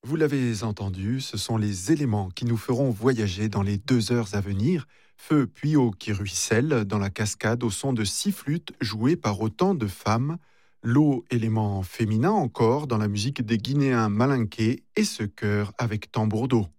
Vous l'avez entendu, ce sont les éléments qui nous feront voyager dans les 2 heures à venir. Feu puis eau qui ruisselle dans la cascade au son de 6 flûtes jouées par autant de femmes. L'eau, élément féminin encore dans la musique des Guinéens malinqués et ce chœur avec tambour d'eau.